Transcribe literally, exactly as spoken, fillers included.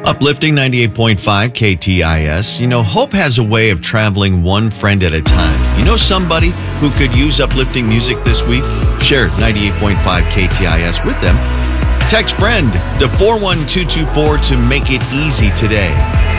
Uplifting ninety-eight point five K T I S. You know, hope has a way of traveling one friend at a time. You know somebody who could use uplifting music this week? Share ninety-eight point five K T I S with them. Text friend to four one two two four to make it easy today.